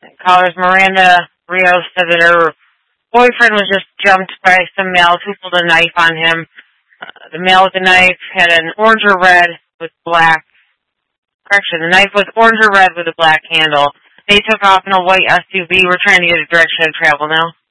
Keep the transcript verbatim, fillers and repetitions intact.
Callers Miranda Rios said that her boyfriend was just jumped by some males who pulled a knife on him. Uh, the male with the knife had an orange or red with black. Correction, the knife was orange or red with a black handle. They took off in a white S U V. We're trying to get a direction of travel now.